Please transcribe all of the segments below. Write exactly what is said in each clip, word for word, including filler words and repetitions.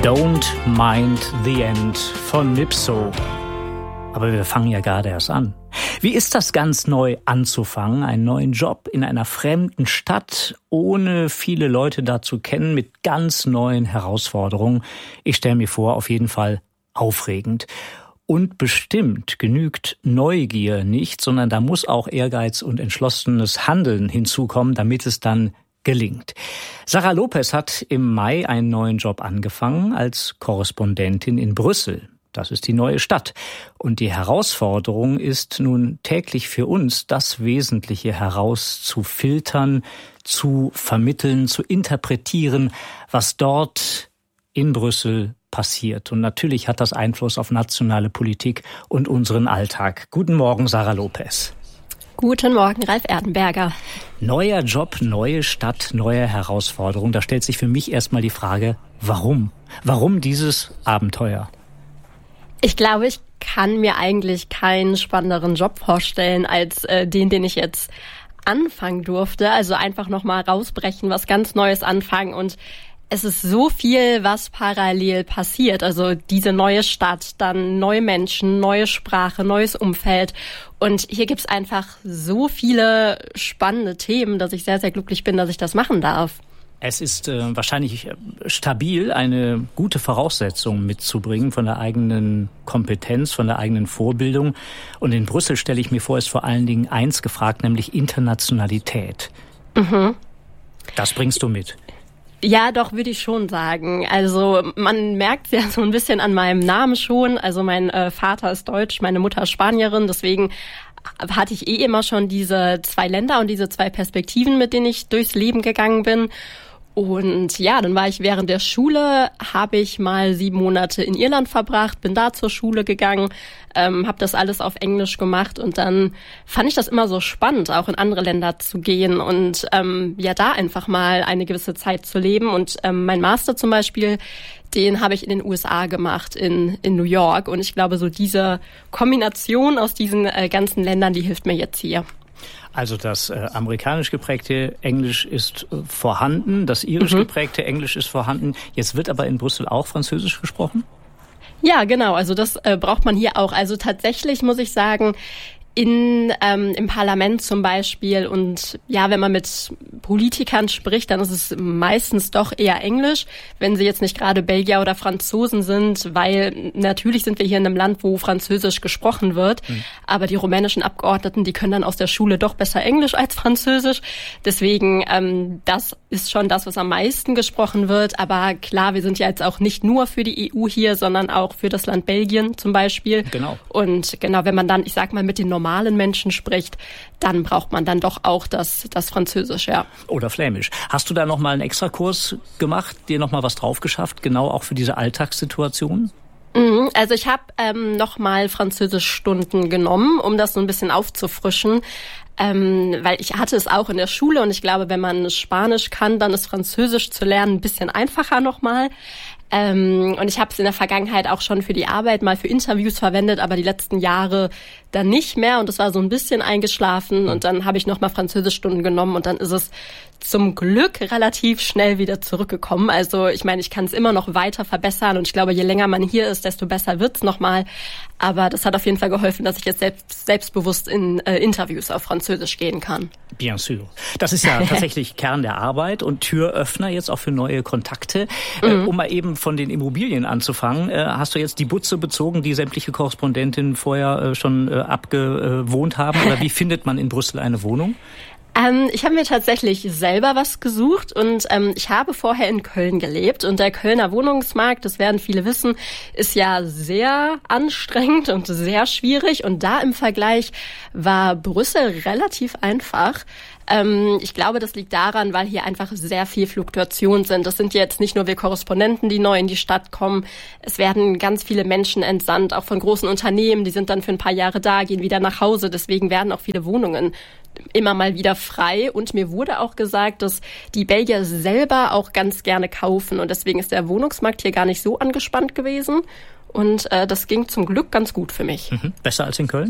Don't Mind the End von Nipso. Aber wir fangen ja gerade erst an. Wie ist das, ganz neu anzufangen, einen neuen Job in einer fremden Stadt, ohne viele Leute da zu kennen, mit ganz neuen Herausforderungen? Ich stelle mir vor, auf jeden Fall aufregend. Und bestimmt genügt Neugier nicht, sondern da muss auch Ehrgeiz und entschlossenes Handeln hinzukommen, damit es dann gelingt. Sarah Lopez hat im Mai einen neuen Job angefangen als Korrespondentin in Brüssel. Das ist die neue Stadt. Und die Herausforderung ist nun täglich für uns, das Wesentliche herauszufiltern, zu vermitteln, zu interpretieren, was dort in Brüssel passiert. Und natürlich hat das Einfluss auf nationale Politik und unseren Alltag. Guten Morgen, Sarah Lopez. Guten Morgen, Ralf Erdenberger. Neuer Job, neue Stadt, neue Herausforderung. Da stellt sich für mich erstmal die Frage, warum? Warum dieses Abenteuer? Ich glaube, ich kann mir eigentlich keinen spannenderen Job vorstellen als äh, den, den ich jetzt anfangen durfte. Also einfach nochmal rausbrechen, was ganz Neues anfangen. Und es ist so viel, was parallel passiert. Also diese neue Stadt, dann neue Menschen, neue Sprache, neues Umfeld. Und hier gibt's einfach so viele spannende Themen, dass ich sehr, sehr glücklich bin, dass ich das machen darf. Es ist äh, wahrscheinlich stabil, eine gute Voraussetzung mitzubringen von der eigenen Kompetenz, von der eigenen Vorbildung. Und in Brüssel, stelle ich mir vor, ist vor allen Dingen eins gefragt, nämlich Internationalität. Mhm. Das bringst du mit. Ja, doch, würde ich schon sagen. Also man merkt es ja so ein bisschen an meinem Namen schon. Also mein äh, Vater ist Deutsch, meine Mutter ist Spanierin. Deswegen hatte ich eh immer schon diese zwei Länder und diese zwei Perspektiven, mit denen ich durchs Leben gegangen bin. Und ja, dann war ich während der Schule, habe ich mal sieben Monate in Irland verbracht, bin da zur Schule gegangen, ähm, habe das alles auf Englisch gemacht und dann fand ich das immer so spannend, auch in andere Länder zu gehen und ähm, ja, da einfach mal eine gewisse Zeit zu leben. Und ähm, mein Master zum Beispiel, den habe ich in den U S A gemacht, in in New York. Und ich glaube, so diese Kombination aus diesen äh, ganzen Ländern, die hilft mir jetzt hier. Also das äh, amerikanisch geprägte Englisch ist äh, vorhanden, das irisch mhm. geprägte Englisch ist vorhanden. Jetzt wird aber in Brüssel auch Französisch gesprochen? Ja, genau. Also das äh, braucht man hier auch. Also tatsächlich muss ich sagen, in ähm, im Parlament zum Beispiel und ja, wenn man mit Politikern spricht, dann ist es meistens doch eher Englisch, wenn sie jetzt nicht gerade Belgier oder Franzosen sind, weil natürlich sind wir hier in einem Land, wo Französisch gesprochen wird, mhm. aber die rumänischen Abgeordneten, die können dann aus der Schule doch besser Englisch als Französisch. Deswegen, ähm, das ist schon das, was am meisten gesprochen wird. Aber klar, wir sind ja jetzt auch nicht nur für die E U hier, sondern auch für das Land Belgien zum Beispiel. Genau. Und genau, wenn man dann, ich sag mal, mit den normalen Menschen spricht, dann braucht man dann doch auch das, das Französisch, ja. Oder Flämisch. Hast du da nochmal einen Extrakurs gemacht, dir nochmal was drauf geschafft, genau auch für diese Alltagssituation? Also ich habe ähm, nochmal Französischstunden genommen, um das so ein bisschen aufzufrischen. Ähm, weil ich hatte es auch in der Schule und ich glaube, wenn man Spanisch kann, dann ist Französisch zu lernen ein bisschen einfacher nochmal. Ähm, und ich habe es in der Vergangenheit auch schon für die Arbeit mal für Interviews verwendet, aber die letzten Jahre dann nicht mehr und es war so ein bisschen eingeschlafen und dann habe ich nochmal Französischstunden genommen und dann ist es zum Glück relativ schnell wieder zurückgekommen. Also ich meine, ich kann es immer noch weiter verbessern und ich glaube, je länger man hier ist, desto besser wird's nochmal. Aber das hat auf jeden Fall geholfen, dass ich jetzt selbst, selbstbewusst in äh, Interviews auf Französisch gehen kann. Bien sûr. Das ist ja tatsächlich Kern der Arbeit und Türöffner jetzt auch für neue Kontakte. Mhm. Äh, um mal eben von den Immobilien anzufangen, äh, hast du jetzt die Butze bezogen, die sämtliche Korrespondentinnen vorher äh, schon äh, abgewohnt haben? Oder wie findet man in Brüssel eine Wohnung? Ähm, ich habe mir tatsächlich selber was gesucht und ähm, ich habe vorher in Köln gelebt und der Kölner Wohnungsmarkt, das werden viele wissen, ist ja sehr anstrengend und sehr schwierig und da im Vergleich war Brüssel relativ einfach. Ähm, ich glaube, das liegt daran, weil hier einfach sehr viel Fluktuation sind. Das sind jetzt nicht nur wir Korrespondenten, die neu in die Stadt kommen. Es werden ganz viele Menschen entsandt, auch von großen Unternehmen. Die sind dann für ein paar Jahre da, gehen wieder nach Hause. Deswegen werden auch viele Wohnungen immer mal wieder frei. Und mir wurde auch gesagt, dass die Belgier selber auch ganz gerne kaufen. Und deswegen ist der Wohnungsmarkt hier gar nicht so angespannt gewesen. Und äh, das ging zum Glück ganz gut für mich. Mhm. Besser als in Köln?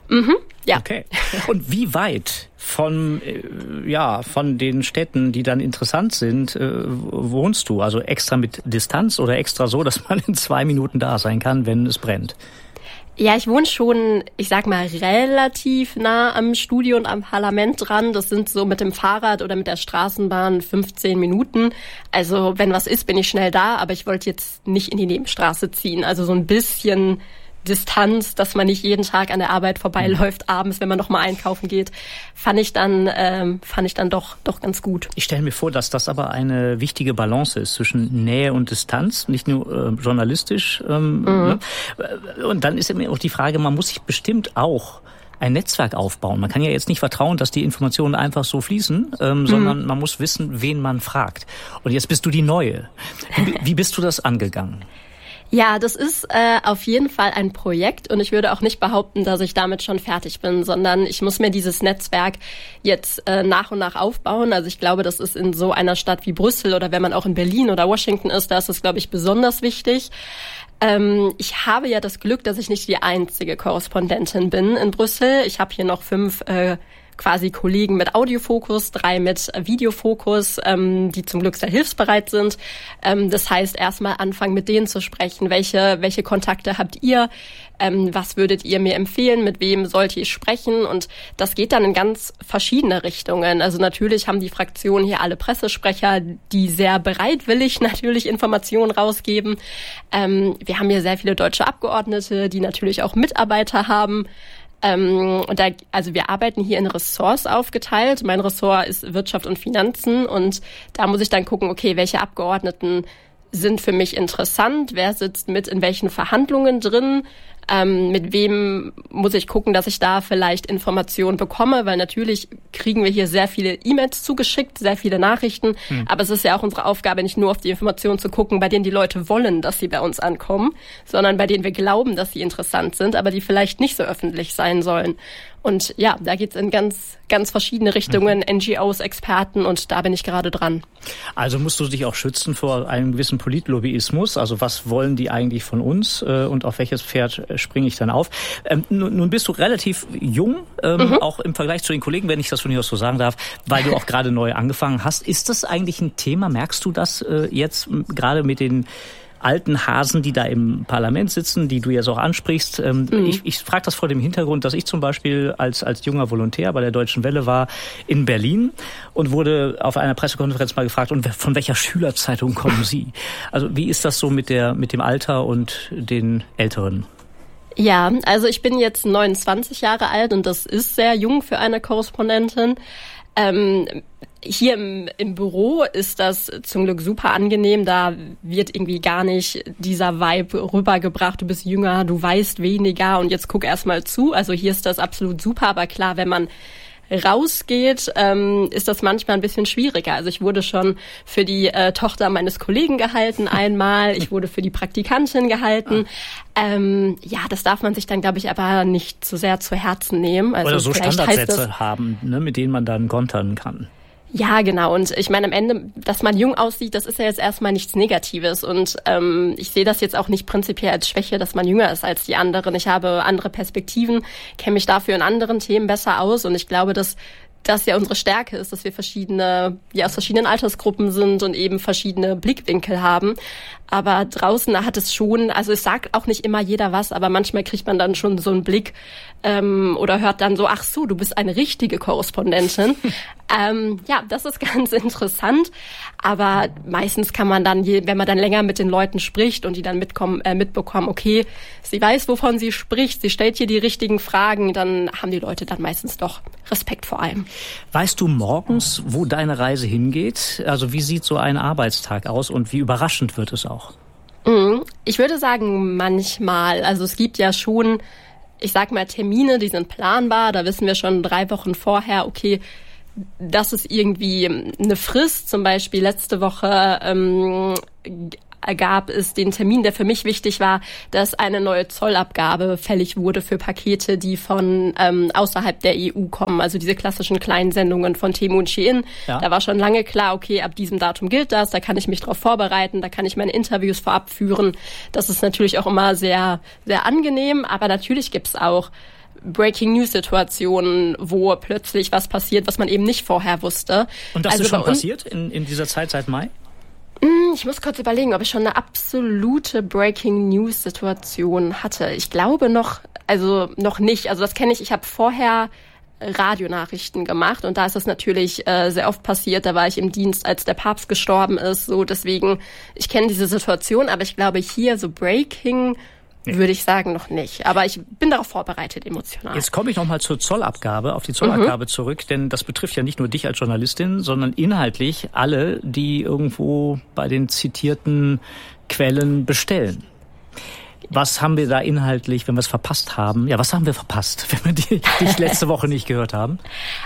Mhm, ja. Okay. Und wie weit von, ja, von den Städten, die dann interessant sind, wohnst du? Also extra mit Distanz oder extra so, dass man in zwei Minuten da sein kann, wenn es brennt? Ja, ich wohne schon, ich sag mal, relativ nah am Studio und am Parlament dran. Das sind so mit dem Fahrrad oder mit der Straßenbahn fünfzehn Minuten. Also wenn was ist, bin ich schnell da, aber ich wollte jetzt nicht in die Nebenstraße ziehen. Also so ein bisschen Distanz, dass man nicht jeden Tag an der Arbeit vorbeiläuft, mhm. abends, wenn man noch mal einkaufen geht, fand ich dann ähm, fand ich dann doch doch ganz gut. Ich stelle mir vor, dass das aber eine wichtige Balance ist zwischen Nähe und Distanz, nicht nur äh, journalistisch. Ähm, mhm. ne? Und dann ist mir auch die Frage, man muss sich bestimmt auch ein Netzwerk aufbauen. Man kann ja jetzt nicht vertrauen, dass die Informationen einfach so fließen, ähm, mhm. sondern man muss wissen, wen man fragt. Und jetzt bist du die Neue. Wie, wie bist du das angegangen? Ja, das ist äh, auf jeden Fall ein Projekt und ich würde auch nicht behaupten, dass ich damit schon fertig bin, sondern ich muss mir dieses Netzwerk jetzt äh, nach und nach aufbauen. Also ich glaube, das ist in so einer Stadt wie Brüssel oder wenn man auch in Berlin oder Washington ist, da ist das, glaube ich, besonders wichtig. Ähm, ich habe ja das Glück, dass ich nicht die einzige Korrespondentin bin in Brüssel. Ich habe hier noch fünf äh, quasi Kollegen mit Audiofokus, drei mit Videofokus, ähm, die zum Glück sehr hilfsbereit sind. Ähm, das heißt, erstmal anfangen, mit denen zu sprechen. Welche, welche Kontakte habt ihr? Ähm, was würdet ihr mir empfehlen? Mit wem sollte ich sprechen? Und das geht dann in ganz verschiedene Richtungen. Also natürlich haben die Fraktionen hier alle Pressesprecher, die sehr bereitwillig natürlich Informationen rausgeben. Ähm, wir haben hier sehr viele deutsche Abgeordnete, die natürlich auch Mitarbeiter haben. Ähm, und da, also wir arbeiten hier in Ressorts aufgeteilt. Mein Ressort ist Wirtschaft und Finanzen und da muss ich dann gucken, okay, welche Abgeordneten sind für mich interessant, wer sitzt mit in welchen Verhandlungen drin, ähm, mit wem muss ich gucken, dass ich da vielleicht Informationen bekomme, weil natürlich kriegen wir hier sehr viele E-Mails zugeschickt, sehr viele Nachrichten, hm. aber es ist ja auch unsere Aufgabe, nicht nur auf die Informationen zu gucken, bei denen die Leute wollen, dass sie bei uns ankommen, sondern bei denen wir glauben, dass sie interessant sind, aber die vielleicht nicht so öffentlich sein sollen. Und ja, da geht's in ganz, ganz verschiedene Richtungen, mhm. N G Os, Experten und da bin ich gerade dran. Also musst du dich auch schützen vor einem gewissen Politlobbyismus. Also was wollen die eigentlich von uns äh, und auf welches Pferd äh, springe ich dann auf? Ähm, nun, nun bist du relativ jung, ähm, mhm. auch im Vergleich zu den Kollegen, wenn ich das von hier aus so sagen darf, weil du auch gerade neu angefangen hast. Ist das eigentlich ein Thema? Merkst du das äh, jetzt gerade mit den alten Hasen, die da im Parlament sitzen, die du jetzt auch ansprichst. Ähm, mhm. Ich, ich frage das vor dem Hintergrund, dass ich zum Beispiel als, als junger Volontär bei der Deutschen Welle war in Berlin und wurde auf einer Pressekonferenz mal gefragt, und von welcher Schülerzeitung kommen Sie? Also wie ist das so mit der, mit dem Alter und den Älteren? Ja, also ich bin jetzt neunundzwanzig Jahre alt und das ist sehr jung für eine Korrespondentin. Ähm, hier im, im Büro ist das zum Glück super angenehm. Da wird irgendwie gar nicht dieser Vibe rübergebracht. Du bist jünger, du weißt weniger und jetzt guck erst mal zu. Also hier ist das absolut super. Aber klar, wenn man rausgeht, ähm, ist das manchmal ein bisschen schwieriger. Also ich wurde schon für die äh, Tochter meines Kollegen gehalten einmal. Ich wurde für die Praktikantin gehalten. Ähm, ja, das darf man sich dann, glaube ich, aber nicht zu sehr zu Herzen nehmen. Also oder so Standardsätze haben, ne, mit denen man dann kontern kann. Ja, genau. Und ich meine, am Ende, dass man jung aussieht, das ist ja jetzt erstmal nichts Negatives. Und ähm, ich sehe das jetzt auch nicht prinzipiell als Schwäche, dass man jünger ist als die anderen. Ich habe andere Perspektiven, kenne mich dafür in anderen Themen besser aus. Und ich glaube, dass das ja unsere Stärke ist, dass wir verschiedene, ja, aus verschiedenen Altersgruppen sind und eben verschiedene Blickwinkel haben. Aber draußen hat es schon, also es sagt auch nicht immer jeder was, aber manchmal kriegt man dann schon so einen Blick ähm, oder hört dann so, ach so, du bist eine richtige Korrespondentin. ähm, ja, das ist ganz interessant. Aber meistens kann man dann, wenn man dann länger mit den Leuten spricht und die dann mitkommen, äh, mitbekommen, okay, sie weiß, wovon sie spricht, sie stellt hier die richtigen Fragen, dann haben die Leute dann meistens doch Respekt vor allem. Weißt du morgens, wo deine Reise hingeht? Also wie sieht so ein Arbeitstag aus und wie überraschend wird es auch? Ich würde sagen, manchmal. Also es gibt ja schon, ich sag mal, Termine, die sind planbar. Da wissen wir schon drei Wochen vorher, okay, das ist irgendwie eine Frist. Zum Beispiel letzte Woche ähm, gab es den Termin, der für mich wichtig war, dass eine neue Zollabgabe fällig wurde für Pakete, die von ähm, außerhalb der E U kommen. Also diese klassischen kleinen Sendungen von Temu und Shein. Ja. Da war schon lange klar, okay, ab diesem Datum gilt das, da kann ich mich drauf vorbereiten, da kann ich meine Interviews vorab führen. Das ist natürlich auch immer sehr, sehr angenehm, aber natürlich gibt's auch Breaking-News-Situationen, wo plötzlich was passiert, was man eben nicht vorher wusste. Und das also ist schon passiert in, in dieser Zeit seit Mai? Ich muss kurz überlegen, ob ich schon eine absolute Breaking-News-Situation hatte. Ich glaube noch, also noch nicht. Also das kenne ich. Ich habe vorher Radionachrichten gemacht und da ist das natürlich äh, sehr oft passiert. Da war ich im Dienst, als der Papst gestorben ist. So deswegen, ich kenne diese Situation, aber ich glaube hier so Breaking würde ich sagen, noch nicht. Aber ich bin darauf vorbereitet, emotional. Jetzt komme ich nochmal zur Zollabgabe, auf die Zollabgabe mhm. zurück, denn das betrifft ja nicht nur dich als Journalistin, sondern inhaltlich alle, die irgendwo bei den zitierten Quellen bestellen. Was haben wir da inhaltlich, wenn wir es verpasst haben? Ja, was haben wir verpasst, wenn wir die, dich letzte Woche nicht gehört haben?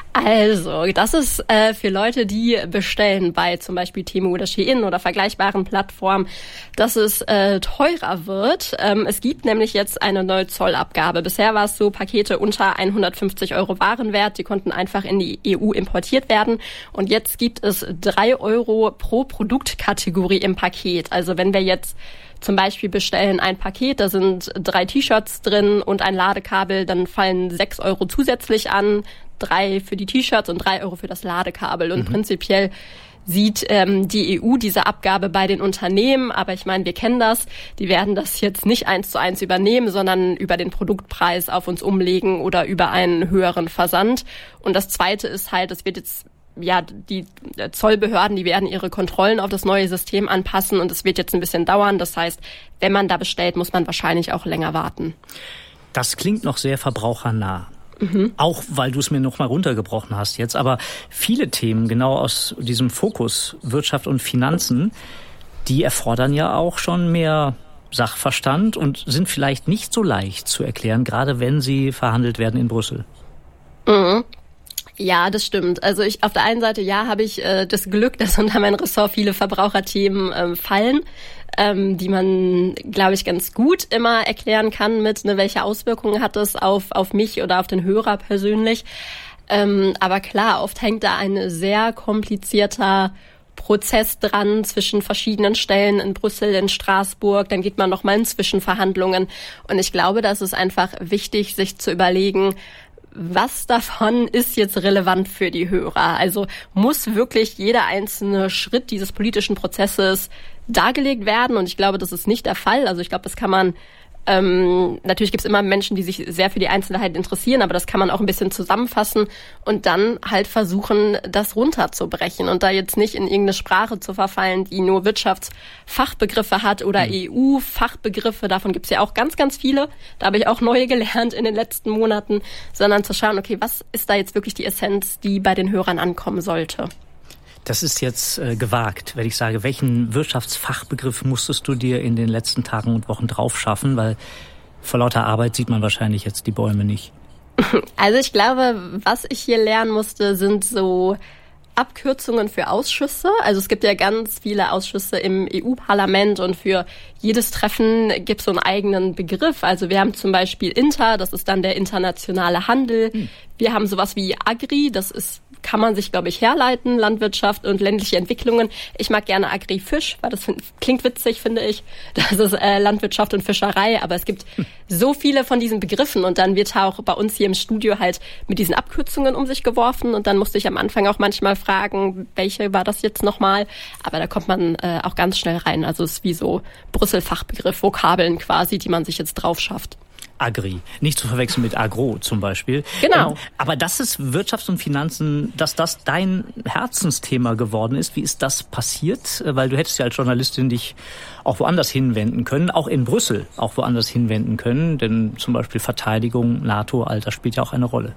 Also, das ist äh, für Leute, die bestellen bei zum Beispiel Temu oder Shein oder vergleichbaren Plattformen, dass es äh, teurer wird. Ähm, es gibt nämlich jetzt eine neue Zollabgabe. Bisher war es so, Pakete unter hundertfünfzig Euro Warenwert, die konnten einfach in die E U importiert werden. Und jetzt gibt es drei Euro pro Produktkategorie im Paket. Also wenn wir jetzt zum Beispiel bestellen ein Paket, da sind drei T-Shirts drin und ein Ladekabel, dann fallen sechs Euro zusätzlich an, drei für die T-Shirts und drei Euro für das Ladekabel. Und mhm. prinzipiell sieht ähm, die E U diese Abgabe bei den Unternehmen, aber ich meine, wir kennen das, die werden das jetzt nicht eins zu eins übernehmen, sondern über den Produktpreis auf uns umlegen oder über einen höheren Versand. Und das Zweite ist halt, es wird jetzt ja, die Zollbehörden, die werden ihre Kontrollen auf das neue System anpassen und es wird jetzt ein bisschen dauern. Das heißt, wenn man da bestellt, muss man wahrscheinlich auch länger warten. Das klingt noch sehr verbrauchernah. Mhm. Auch weil du es mir noch mal runtergebrochen hast jetzt. Aber viele Themen genau aus diesem Fokus Wirtschaft und Finanzen, die erfordern ja auch schon mehr Sachverstand und sind vielleicht nicht so leicht zu erklären, gerade wenn sie verhandelt werden in Brüssel. Mhm. Ja, das stimmt. Also ich auf der einen Seite, ja, habe ich äh, das Glück, dass unter mein Ressort viele Verbraucherthemen ähm, fallen, ähm, die man, glaube ich, ganz gut immer erklären kann mit, ne, welche Auswirkungen hat das auf auf mich oder auf den Hörer persönlich. Ähm, aber klar, oft hängt da ein sehr komplizierter Prozess dran zwischen verschiedenen Stellen in Brüssel, in Straßburg. Dann geht man noch mal in Zwischenverhandlungen. Und ich glaube, das ist einfach wichtig, sich zu überlegen, was davon ist jetzt relevant für die Hörer? Also muss wirklich jeder einzelne Schritt dieses politischen Prozesses dargelegt werden? Und ich glaube, das ist nicht der Fall. Also ich glaube, das kann man, ähm, natürlich gibt es immer Menschen, die sich sehr für die Einzelheiten interessieren, aber das kann man auch ein bisschen zusammenfassen und dann halt versuchen, das runterzubrechen und da jetzt nicht in irgendeine Sprache zu verfallen, die nur Wirtschaftsfachbegriffe hat oder mhm. E U-Fachbegriffe. Davon gibt es ja auch ganz, ganz viele. Da habe ich auch neue gelernt in den letzten Monaten, sondern zu schauen, okay, was ist da jetzt wirklich die Essenz, die bei den Hörern ankommen sollte? Das ist jetzt äh, gewagt, wenn ich sage, welchen Wirtschaftsfachbegriff musstest du dir in den letzten Tagen und Wochen drauf schaffen? Weil vor lauter Arbeit sieht man wahrscheinlich jetzt die Bäume nicht. Also ich glaube, was ich hier lernen musste, sind so Abkürzungen für Ausschüsse. Also es gibt ja ganz viele Ausschüsse im E U-Parlament und für jedes Treffen gibt es so einen eigenen Begriff. Also wir haben zum Beispiel Inter, das ist dann der internationale Handel. Hm. Wir haben sowas wie Agri, das ist kann man sich, glaube ich, herleiten, Landwirtschaft und ländliche Entwicklungen. Ich mag gerne Agri-Fisch, weil das find, klingt witzig, finde ich. Das ist äh, Landwirtschaft und Fischerei, aber es gibt hm. so viele von diesen Begriffen und dann wird auch bei uns hier im Studio halt mit diesen Abkürzungen um sich geworfen und dann musste ich am Anfang auch manchmal fragen, welche war das jetzt nochmal? Aber da kommt man äh, auch ganz schnell rein. Also es ist wie so Brüssel-Fachbegriff, Vokabeln quasi, die man sich jetzt drauf schafft. Agri, nicht zu verwechseln mit Agro zum Beispiel. Genau. Ähm, aber das ist Wirtschaft und Finanzen, dass das dein Herzensthema geworden ist. Wie ist das passiert? Weil du hättest ja als Journalistin dich auch woanders hinwenden können, auch in Brüssel auch woanders hinwenden können. Denn zum Beispiel Verteidigung, NATO, all das spielt ja auch eine Rolle.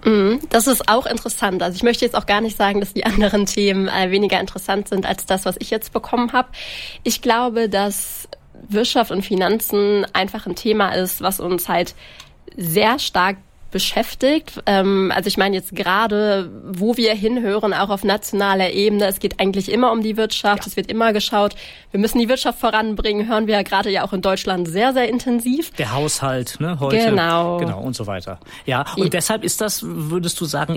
Das ist auch interessant. Also ich möchte jetzt auch gar nicht sagen, dass die anderen Themen äh, weniger interessant sind als das, was ich jetzt bekommen habe. Ich glaube, dass Wirtschaft und Finanzen einfach ein Thema ist, was uns halt sehr stark beschäftigt. Ähm, also ich meine jetzt gerade, wo wir hinhören, auch auf nationaler Ebene, es geht eigentlich immer um die Wirtschaft, ja. Es wird immer geschaut, wir müssen die Wirtschaft voranbringen, hören wir ja gerade ja auch in Deutschland sehr, sehr intensiv. Der Haushalt, ne, heute. Genau. Genau, und so weiter. Ja, und ja. deshalb ist das, würdest du sagen,